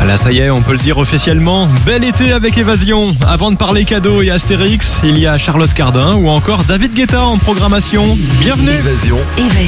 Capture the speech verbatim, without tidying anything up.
Voilà, ça y est, on peut le dire officiellement. Bel été avec Évasion. Avant de parler cadeaux et Astérix, il y a Charlotte Cardin ou encore David Guetta en programmation. Bienvenue. Évasion. Évasion.